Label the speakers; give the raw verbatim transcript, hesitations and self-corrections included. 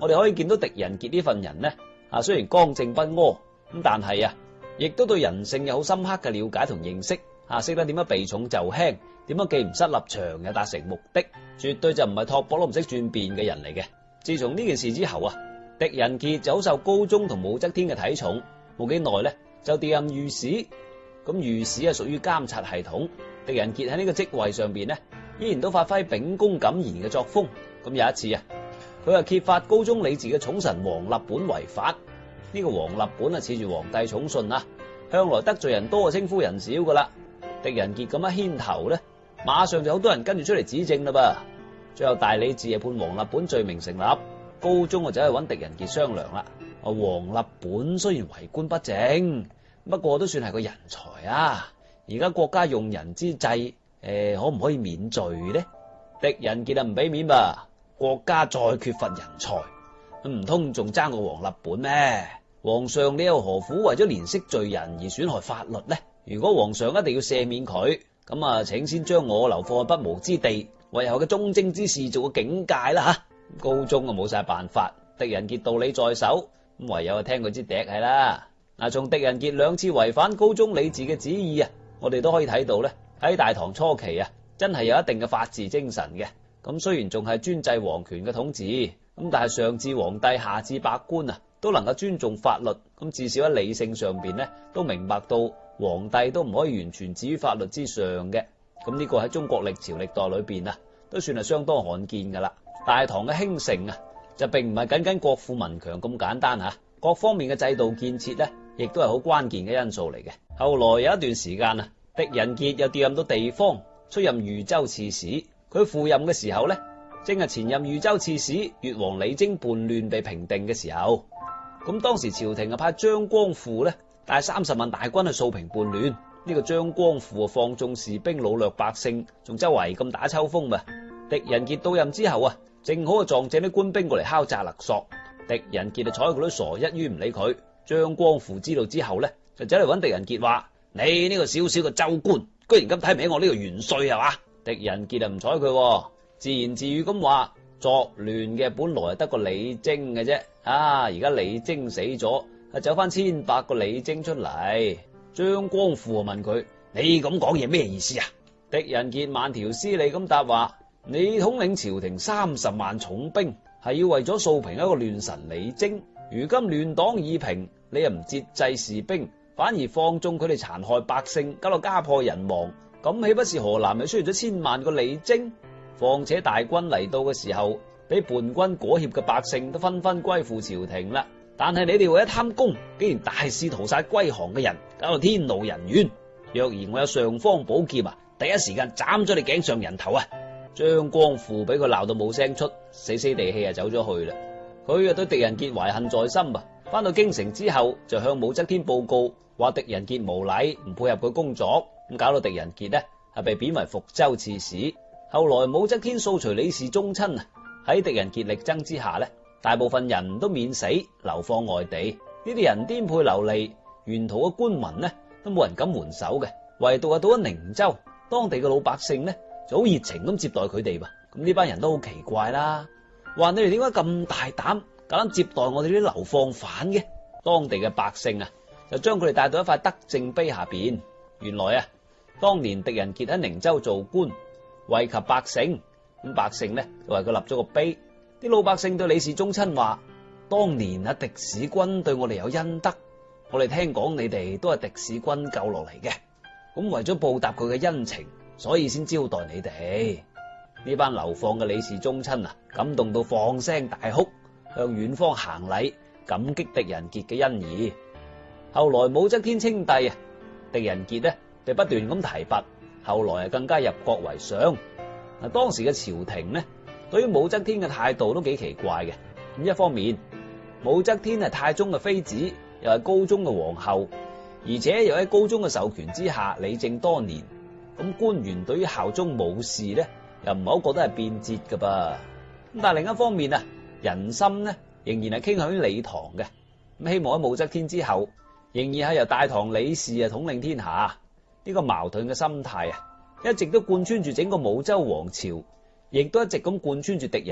Speaker 1: 我哋可以見到狄仁傑呢份人呢，啊雖然剛正不阿咁，但係啊，亦都對人性有好深刻嘅了解同認識，啊識得點樣避重就輕，點樣既唔失立場又達成目的，絕對就唔係托缽都唔識轉變嘅人嚟嘅。自從呢件事之後啊，狄仁傑就好受高宗同武則天嘅睇重，冇幾耐咧就調任御史。咁御史係屬於監察系統，狄仁傑喺呢個職位上邊呢，依然都發揮秉公敢言嘅作風。咁有一次啊，佢啊揭發高宗李治嘅寵臣王立本違法。呢、這個王立本啊恃住皇帝寵信啊，向來得罪人多啊稱呼人少噶啦。狄仁傑咁一牽頭咧，馬上就好多人跟住出嚟指證啦噃。最後大理寺啊判王立本罪名成立，高宗啊就去揾狄仁傑商量啦。啊王立本雖然為官不正，不過都算係個人才啊！而家國家用人之際，誒，可唔可以免罪呢？狄仁傑啊唔俾面吧？國家再缺乏人才，唔通仲爭個王立本咩？皇上你又何苦為咗憐惜罪人而損害法律呢？如果皇上一定要赦免佢，咁啊，請先將我流放喺不毛之地，為後嘅忠貞之事做個警戒啦吓！高宗啊冇晒辦法，狄仁傑道理在手，咁唯有聽佢支笛係啦。嗱，從狄仁傑兩次違反高宗李治嘅旨意啊，我哋都可以睇到咧，喺大唐初期啊，真係有一定嘅法治精神嘅。咁雖然仲係專制皇權嘅統治，咁但係上至皇帝下至百官啊，都能夠尊重法律。咁至少喺理性上邊咧，都明白到皇帝都唔可以完全置於法律之上嘅。咁呢個喺中國歷朝歷代裏邊啊，都算係相當罕見噶啦。大唐嘅興盛啊，就並唔係僅僅國富民強咁簡單吓，各方面嘅制度建設咧，亦都係好關鍵嘅因素嚟嘅。後來有一段時間啊，狄仁傑又調任到地方，出任豫州刺史。佢赴任嘅時候咧，正係前任豫州刺史越王李征叛亂被平定嘅時候。咁當時朝廷啊派張光輔咧帶三十萬大軍去掃平叛亂。呢、這個張光輔啊放縱士兵擄掠百姓，仲周圍咁打秋風嘛。狄仁傑到任之後啊，正好啊撞正啲官兵過嚟敲詐勒索。狄仁傑就睬佢都傻，一於唔理佢。張光輔知道之後咧，就走嚟揾狄仁傑話：你呢個小小嘅州官，居然咁睇唔起我呢個元帥係嘛？狄仁傑就唔睬佢，自言自語咁話：作亂嘅本來係得個李征嘅啫，啊而家李征死咗，係走翻千百個李征出嚟。張光輔啊問佢：你咁講嘢咩意思啊？狄仁傑慢條斯理咁答話：你統領朝廷三十萬重兵，係要為咗掃平一個亂臣李征。如今亂黨已平，你又唔節制士兵，反而放縱佢哋殘害百姓，搞到家破人亡，咁豈不是河南又出現咗千萬個李征？況且大軍嚟到嘅時候，俾叛軍裹挾嘅百姓都紛紛歸附朝廷啦。但係你哋為咗貪功，竟然大肆屠殺歸降嘅人，搞到天怒人怨。若然我有尚方寶劍啊，第一時間斬咗你頸上人頭啊！張光輔俾佢鬧到冇聲出，死死地氣啊走咗去啦。佢啊對狄仁傑懷恨在心啊，翻到京城之後就向武則天報告，話狄仁傑無禮，唔配合佢工作，咁搞到狄仁傑呢係被貶為福州刺史。後來武則天掃除李氏宗親啊，喺狄仁傑力爭之下呢，大部分人都免死流放外地。呢啲人顛沛流離，沿途嘅官民呢都冇人敢援手嘅，唯獨係到咗寧州，當地嘅老百姓呢就好熱情咁接待佢哋噃。咁呢班人都好奇怪啦，話你哋點解咁大膽，夠膽接待我哋啲流放犯嘅？當地嘅百姓啊，就將佢哋帶到一塊德政碑下邊。原來啊，當年狄仁傑喺寧州做官，惠及百姓，咁百姓呢就為佢立咗個碑。啲老百姓對李氏宗親話：當年啊，狄使君對我哋有恩德，我哋聽講你哋都係狄使君救落嚟嘅，咁為咗報答佢嘅恩情，所以先招待你哋。呢班流放嘅李氏宗親啊，感動到放聲大哭，向遠方行禮，感激狄仁傑嘅恩義。後來武則天稱帝啊，狄仁傑呢被不斷咁提拔，後來啊更加入閣為相。嗱，當時嘅朝廷呢，對於武則天嘅態度都幾奇怪嘅。咁一方面，武則天係太宗嘅妃子，又係高宗嘅皇后，而且又喺高宗嘅授權之下理政多年。咁官員對於效忠武氏呢，又唔係好覺得係變節噶噃。咁但係另一方面啊，人心呢仍然係傾向於李唐嘅。咁希望喺武則天之後，仍然係由大唐李氏啊統領天下。呢個矛盾嘅心態啊，一直都貫穿住整個武周王朝，亦都一直咁貫穿住狄仁